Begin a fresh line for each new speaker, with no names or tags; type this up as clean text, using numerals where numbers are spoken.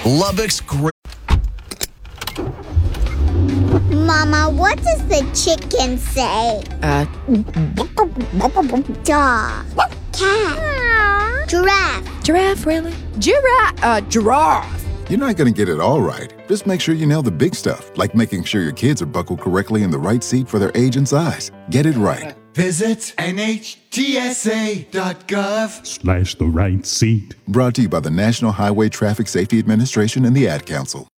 Lubbock's great.
Mama, what does the chicken say? Dog. Cat. Giraffe.
Giraffe, really? Giraffe.
You're not going to get it all right. Just make sure you nail the big stuff, like making sure your kids are buckled correctly in the right seat for their age and size. Get it right.
Visit NHTSA.gov/
the right seat.
Brought to you by the National Highway Traffic Safety Administration and the Ad Council.